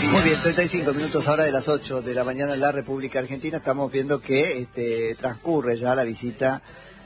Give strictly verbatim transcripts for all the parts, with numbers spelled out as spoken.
Muy bien, treinta y cinco minutos ahora de las ocho de la mañana en la República Argentina. Estamos viendo que este, transcurre ya la visita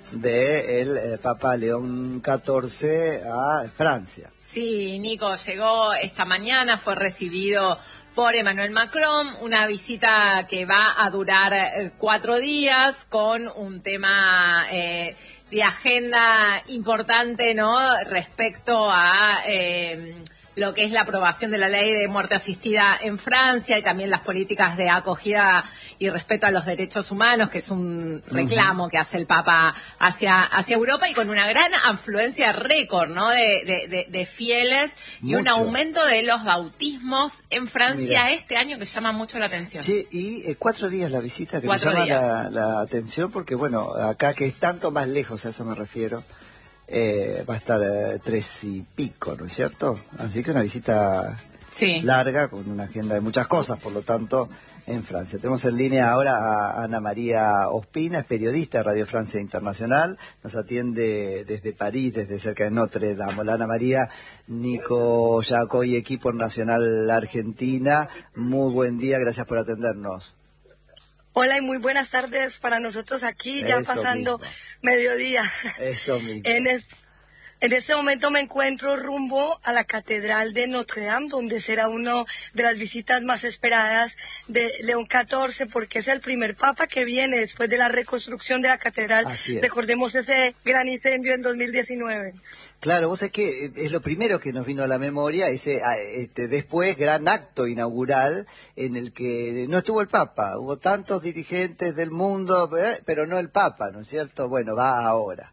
del eh, Papa León catorce a Francia. Sí, Nico, llegó esta mañana, fue recibido por Emmanuel Macron, una visita que va a durar eh, cuatro días con un tema eh, de agenda importante, ¿no?, respecto a Eh, lo que es la aprobación de la ley de muerte asistida en Francia y también las políticas de acogida y respeto a los derechos humanos, que es un reclamo uh-huh. que hace el Papa hacia hacia Europa, y con una gran afluencia récord, ¿no?, de, de, de, de fieles. Mucho. Y un aumento de los bautismos en Francia. Mirá. Este año que llama mucho la atención. Sí, y eh, cuatro días la visita que me llama la, la atención, porque bueno, acá que es tanto más lejos, a eso me refiero. Eh, va a estar eh, tres y pico, ¿no es cierto? Así que una visita sí. larga, con una agenda de muchas cosas, por lo tanto, en Francia. Tenemos en línea ahora a Ana María Ospina, es periodista de Radio Francia Internacional, nos atiende desde París, desde cerca de Notre Dame. Hola, Ana María. Nico Yacoy, equipo nacional Argentina, muy buen día, gracias por atendernos. Hola y muy buenas tardes para nosotros aquí, ya Eso pasando mismo. mediodía. Eso mismo. En, el, en este momento me encuentro rumbo a la Catedral de Notre Dame, donde será una de las visitas más esperadas de León catorce, porque es el primer papa que viene después de la reconstrucción de la catedral. Recordemos ese gran incendio en dos mil diecinueve. Claro, vos sabés que es lo primero que nos vino a la memoria, ese este, después gran acto inaugural en el que no estuvo el Papa, hubo tantos dirigentes del mundo, pero no el Papa, ¿no es cierto? Bueno, va ahora.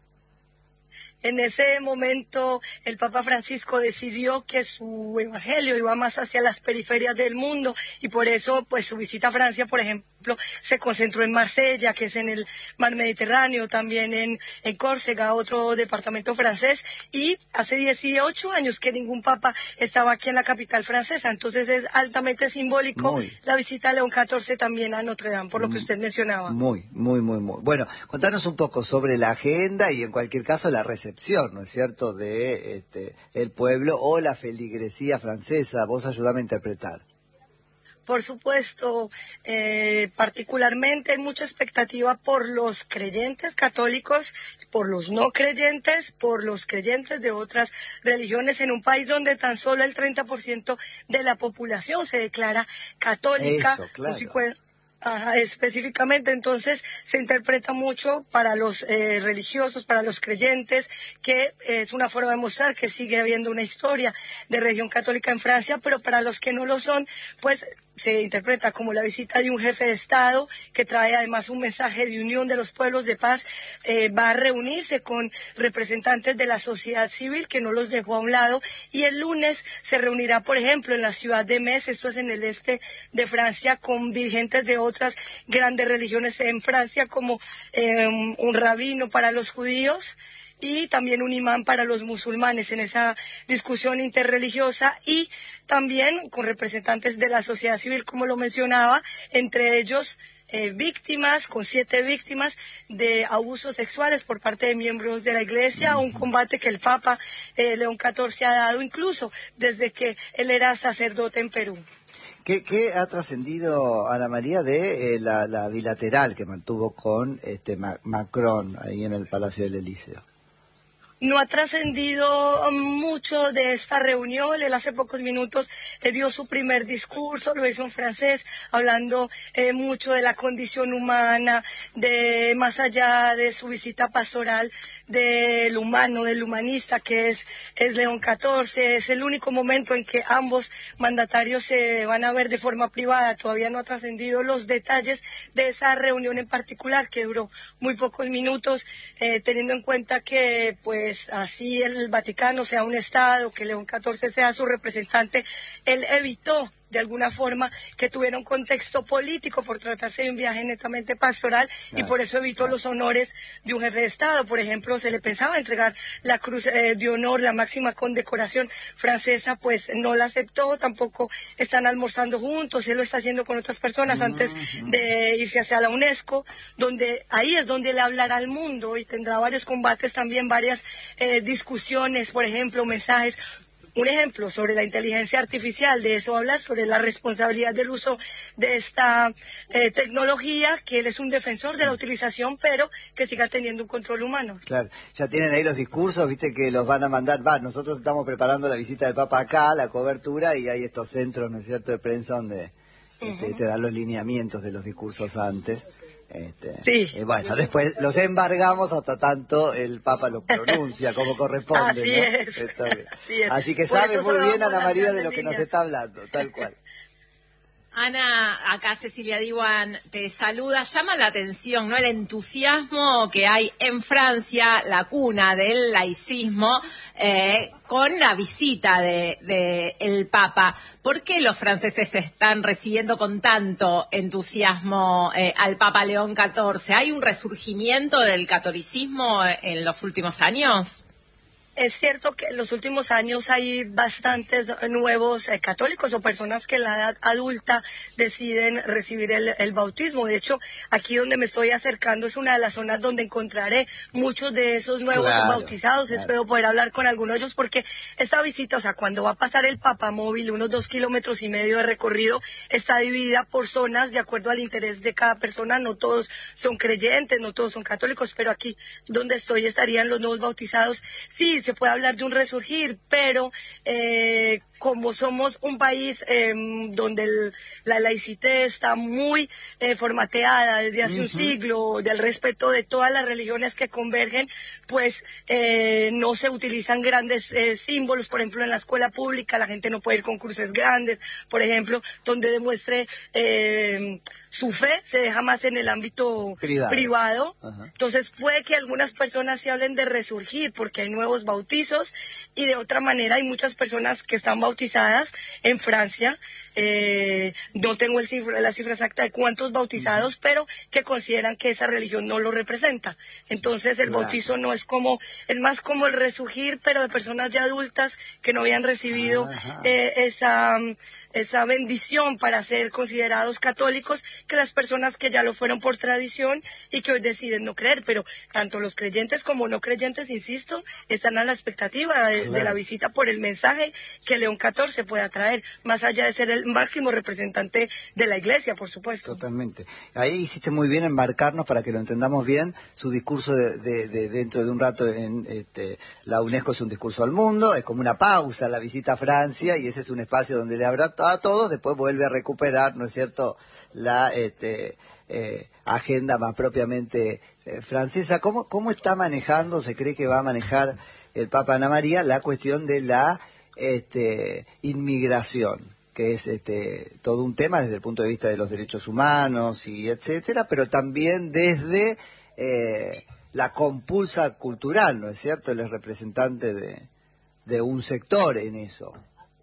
En ese momento el Papa Francisco decidió que su evangelio iba más hacia las periferias del mundo, y por eso pues su visita a Francia, por ejemplo, se concentró en Marsella, que es en el mar Mediterráneo, también en, en Córcega, otro departamento francés, y hace dieciocho años que ningún papa estaba aquí en la capital francesa, entonces es altamente simbólico muy. la visita a León catorce también a Notre Dame, por lo que usted mencionaba. Muy, muy, muy, muy. Bueno, contanos un poco sobre la agenda y en cualquier caso la recepción, ¿no es cierto?, de este, el pueblo o la feligresía francesa. Vos ayudame a interpretar. Por supuesto, eh, particularmente hay mucha expectativa por los creyentes católicos, por los no creyentes, por los creyentes de otras religiones, en un país donde tan solo el treinta por ciento de la población se declara católica. Eso, claro. Ajá, específicamente, entonces se interpreta mucho para los eh, religiosos, para los creyentes, que es una forma de mostrar que sigue habiendo una historia de religión católica en Francia, pero para los que no lo son, pues se interpreta como la visita de un jefe de Estado que trae además un mensaje de unión de los pueblos, de paz. Eh, va a reunirse con representantes de la sociedad civil, que no los dejó a un lado, y el lunes se reunirá, por ejemplo, en la ciudad de Metz, esto es en el este de Francia, con dirigentes de otras grandes religiones en Francia, como eh, un rabino para los judíos y también un imán para los musulmanes, en esa discusión interreligiosa, y también con representantes de la sociedad civil, como lo mencionaba, entre ellos eh, víctimas, con siete víctimas de abusos sexuales por parte de miembros de la Iglesia, un combate que el Papa eh, León catorce ha dado incluso desde que él era sacerdote en Perú. ¿Qué, qué ha trascendido, Ana María, de eh, la, la bilateral que mantuvo con este Ma- Macron ahí en el Palacio del Elíseo? No ha trascendido mucho de esta reunión. Él hace pocos minutos eh, dio su primer discurso, lo hizo en francés, hablando eh, mucho de la condición humana, de más allá de su visita pastoral, del humano, del humanista que es, es León catorce. Es el único momento en que ambos mandatarios se van a ver de forma privada. Todavía no ha trascendido los detalles de esa reunión en particular, que duró muy pocos minutos, eh, teniendo en cuenta que pues así el Vaticano sea un Estado, que León catorce sea su representante. Él evitó de alguna forma que tuviera un contexto político por tratarse de un viaje netamente pastoral, claro, y por eso evitó claro. los honores de un jefe de Estado. Por ejemplo, se le pensaba entregar la Cruz eh, de Honor, la máxima condecoración francesa, pues no la aceptó. Tampoco están almorzando juntos, él lo está haciendo con otras personas uh-huh. antes de irse hacia la UNESCO, donde ahí es donde él hablará al mundo y tendrá varios combates también, varias eh, discusiones, por ejemplo, mensajes un ejemplo sobre la inteligencia artificial, de eso hablar, sobre la responsabilidad del uso de esta eh, tecnología, que él es un defensor de la utilización, pero que siga teniendo un control humano. Claro, ya tienen ahí los discursos, viste que los van a mandar, va, nosotros estamos preparando la visita del Papa acá, la cobertura, y hay estos centros, ¿no es cierto?, de prensa donde este, uh-huh. te dan los lineamientos de los discursos antes. Este, sí. Y bueno, después los embargamos hasta tanto el Papa lo pronuncia como corresponde. Así, ¿no? es. Así es. Así que sabe muy bien Ana María de lo que nos está hablando, tal cual. Ana, acá Cecilia Diwan te saluda. Llama la atención, ¿no?, el entusiasmo que hay en Francia, la cuna del laicismo, eh, con la visita de, de el Papa. ¿Por qué los franceses están recibiendo con tanto entusiasmo eh, al Papa León catorce? ¿Hay un resurgimiento del catolicismo en los últimos años? Es cierto que en los últimos años hay bastantes nuevos eh, católicos o personas que en la edad adulta deciden recibir el, el bautismo. De hecho, aquí donde me estoy acercando es una de las zonas donde encontraré muchos de esos nuevos claro, bautizados. Claro. Espero poder hablar con algunos de ellos porque esta visita, o sea, cuando va a pasar el Papa móvil, unos dos kilómetros y medio de recorrido, está dividida por zonas de acuerdo al interés de cada persona. No todos son creyentes, no todos son católicos, pero aquí donde estoy estarían los nuevos bautizados. Sí, se puede hablar de un resurgir, pero eh, como somos un país eh, donde el, la laicité está muy eh, formateada desde hace uh-huh. un siglo, del respeto de todas las religiones que convergen, pues eh, no se utilizan grandes eh, símbolos. Por ejemplo, en la escuela pública la gente no puede ir con cruces grandes, por ejemplo, donde demuestre eh, su fe, se deja más en el ámbito privado. privado. Uh-huh. Entonces puede que algunas personas se hablen de resurgir porque hay nuevos bautizos, y de otra manera hay muchas personas que están bautizadas en Francia, eh, no tengo el cifra, la cifra exacta de cuántos bautizados, uh-huh. pero que consideran que esa religión no lo representa. Entonces el claro. bautizo no es como, es más como el resurgir, pero de personas ya adultas que no habían recibido eh, esa... esa bendición para ser considerados católicos, que las personas que ya lo fueron por tradición y que hoy deciden no creer. Pero tanto los creyentes como no creyentes, insisto, están a la expectativa de, claro. de la visita por el mensaje que León catorce pueda traer, más allá de ser el máximo representante de la Iglesia, por supuesto. Totalmente. Ahí hiciste muy bien en marcarnos, para que lo entendamos bien, su discurso de, de, de dentro de un rato en este, la UNESCO es un discurso al mundo, es como una pausa la visita a Francia, y ese es un espacio donde le habrá a todos, después vuelve a recuperar, ¿no es cierto?, la este, eh, agenda más propiamente eh, francesa. ¿Cómo, ¿Cómo está manejando, se cree que va a manejar el Papa Ana María la cuestión de la este, inmigración, que es este, todo un tema desde el punto de vista de los derechos humanos y etcétera, pero también desde eh, la compulsa cultural, ¿no es cierto? Él es representante de, de un sector en eso.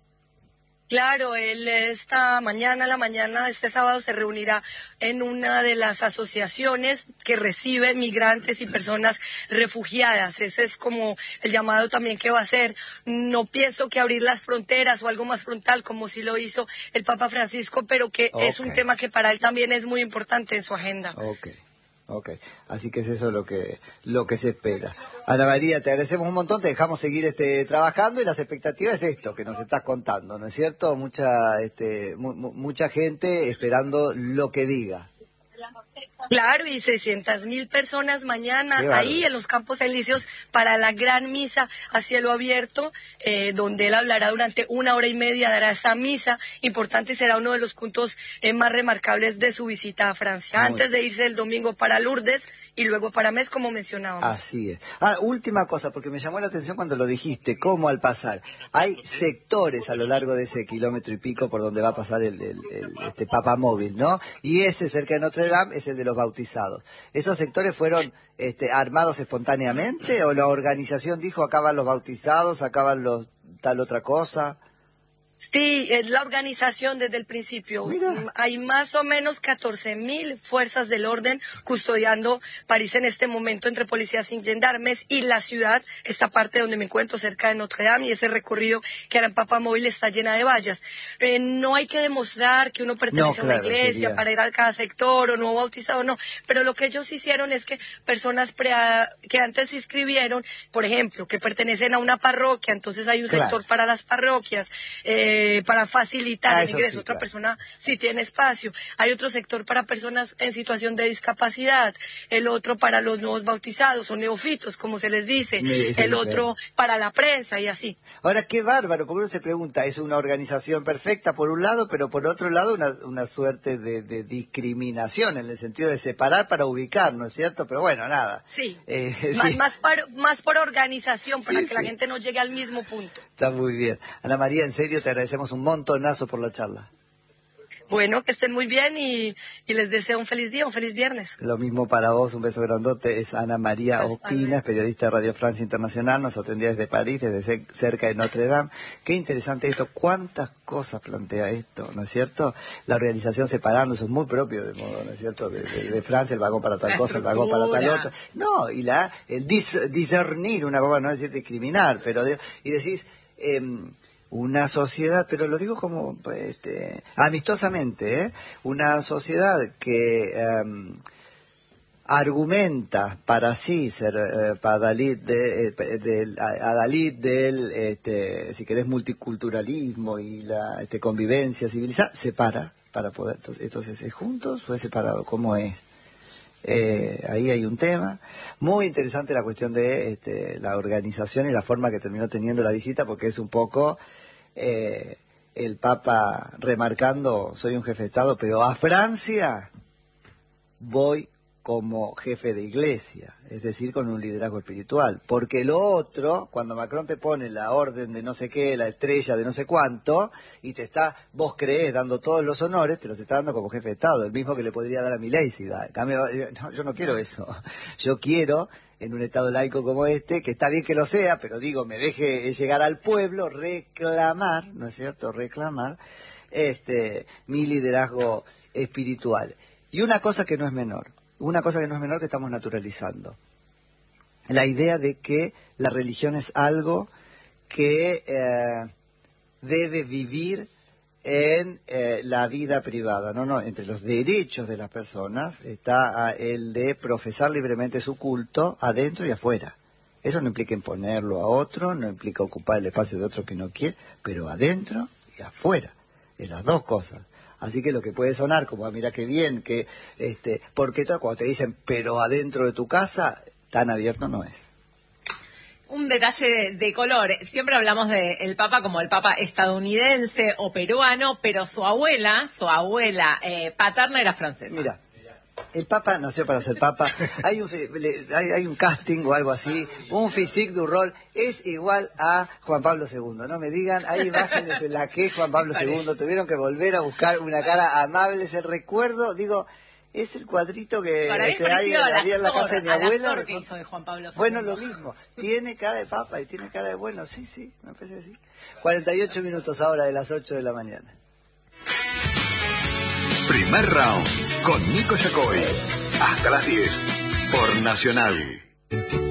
Claro, él esta mañana, la mañana de este sábado, se reunirá en una de las asociaciones que recibe migrantes y personas refugiadas. Ese es como el llamado también que va a hacer. No pienso que abrir las fronteras o algo más frontal, como sí lo hizo el Papa Francisco, pero que okay. es un tema que para él también es muy importante en su agenda. Okay. Ok, así que es eso lo que lo que se espera. Ana María, te agradecemos un montón, te dejamos seguir este trabajando, y las expectativas es esto que nos estás contando, ¿no es cierto? Mucha este mu mucha gente esperando lo que diga. Claro, y seiscientas mil personas mañana ahí en los Campos Elíseos para la gran misa a cielo abierto, eh, donde él hablará durante una hora y media, dará esa misa importante y será uno de los puntos eh, más remarcables de su visita a Francia, Muy antes de irse el domingo para Lourdes y luego para Metz, como mencionábamos. Así es. Ah, última cosa, porque me llamó la atención cuando lo dijiste, cómo al pasar, hay sectores a lo largo de ese kilómetro y pico por donde va a pasar el, el, el este Papa móvil, ¿no? Y ese cerca de Notre Dame es el de los bautizados. ¿Esos sectores fueron este, armados espontáneamente o la organización dijo acá van los bautizados, acá van los tal otra cosa? Sí, es la organización desde el principio. Mira. Hay más o menos catorce mil fuerzas del orden custodiando París en este momento entre policías y gendarmes, y la ciudad, esta parte donde me encuentro cerca de Notre Dame, y ese recorrido que hará en Papamóvil está llena de vallas. Eh, no hay que demostrar que uno pertenece no, claro, a una iglesia sería... para ir a cada sector o no bautizado, no. Pero lo que ellos hicieron es que personas pre que antes se inscribieron, por ejemplo, que pertenecen a una parroquia, entonces hay un claro. sector para las parroquias, eh, para facilitar ah, el ingreso. Sí, otra claro. persona si tiene espacio. Hay otro sector para personas en situación de discapacidad, el otro para los nuevos bautizados o neofitos, como se les dice, Me, el otro claro. para la prensa y así. Ahora, qué bárbaro, porque uno se pregunta, es una organización perfecta por un lado, pero por otro lado una, una suerte de, de discriminación, en el sentido de separar para ubicar, ¿no es cierto? Pero bueno, nada. Sí, eh, más, sí. más, por, más por organización, para sí, que sí. la gente no llegue al mismo punto. Está muy bien. Ana María, en serio, te agradecemos un montonazo por la charla. Bueno, que estén muy bien y, y les deseo un feliz día, un feliz viernes. Lo mismo para vos, un beso grandote. Es Ana María Hasta Ospina, luego. periodista de Radio Francia Internacional, nos atendía desde París, desde cerca de Notre Dame. Qué interesante esto, cuántas cosas plantea esto, ¿no es cierto? La organización separándose es muy propio de modo, ¿no es cierto? De, de, de Francia, el vagón para tal la cosa, el vagón para tal otra. No, y la el dis, discernir, una cosa, no decir discriminar, pero de, y decís... Eh, una sociedad, pero lo digo como este, amistosamente, ¿eh? Una sociedad que um, argumenta para sí ser eh, adalid de, eh, del, adalid del, este, si querés, multiculturalismo y la este, convivencia civilizada, separa para poder, entonces, entonces ¿es juntos o es separado? ¿Cómo es? Eh, ahí hay un tema muy interesante, la cuestión de este, la organización y la forma que terminó teniendo la visita, porque es un poco eh, el Papa remarcando, soy un jefe de Estado, pero a Francia voy como jefe de iglesia, es decir, con un liderazgo espiritual, porque lo otro, cuando Macron te pone la orden de no sé qué, la estrella de no sé cuánto, y te está, vos creés, dando todos los honores, te los está dando como jefe de Estado, el mismo que le podría dar a Milei, si va. En cambio, no, yo no quiero eso, yo quiero, en un Estado laico como este, que está bien que lo sea, pero digo, me deje llegar al pueblo, reclamar, ¿no es cierto?, reclamar este mi liderazgo espiritual. Y una cosa que no es menor, Una cosa que no es menor que estamos naturalizando. La idea de que la religión es algo que eh, debe vivir en eh, la vida privada. No, no, entre los derechos de las personas está el de profesar libremente su culto adentro y afuera. Eso no implica imponerlo a otro, no implica ocupar el espacio de otro que no quiere, pero adentro y afuera. Es las dos cosas. Así que lo que puede sonar como, ah, mira qué bien, que este, porque todo, cuando te dicen, pero adentro de tu casa, tan abierto no es. Un detalle de, de color. Siempre hablamos del Papa como el Papa estadounidense o peruano, pero su abuela, su abuela eh, paterna era francesa. Mira, el Papa nació para ser Papa. Hay un, hay, hay un casting o algo así, un physique du rol, es igual a Juan Pablo segundo. No me digan, hay imágenes en las que Juan Pablo segundo tuvieron que volver a buscar una cara amable. Es el recuerdo, digo, es el cuadrito que, que hay había en la casa de mi abuela. Que hizo de Juan Pablo segundo. Bueno, lo mismo, tiene cara de Papa y tiene cara de bueno, sí, sí, me parece así. cuarenta y ocho minutos ahora de las ocho de la mañana. Primer round con Nico Yacoy. Hasta las diez por Nacional.